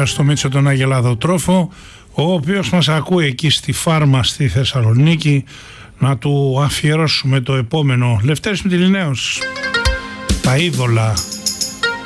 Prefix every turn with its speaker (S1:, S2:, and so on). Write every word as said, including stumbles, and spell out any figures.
S1: καλησπέρα στο Μίτσο τον Αγελάδο Τρόφο, ο οποίος μας ακούει εκεί στη Φάρμα στη Θεσσαλονίκη. Να του αφιερώσουμε το επόμενο. Λευτέρης Μητυλινέος, τα είδωλα.